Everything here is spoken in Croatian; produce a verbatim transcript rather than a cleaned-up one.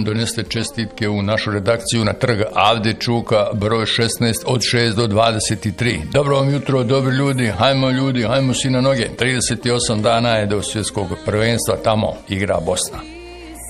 donesete čestitke u našu redakciju na trg Avde Čuka, broj šesnaest, od šest do dvadeset tri. Dobro vam jutro, dobri ljudi, hajmo ljudi, hajmo si na noge. trideset osam dana je do svjetskog prvenstva, tamo igra Bosna.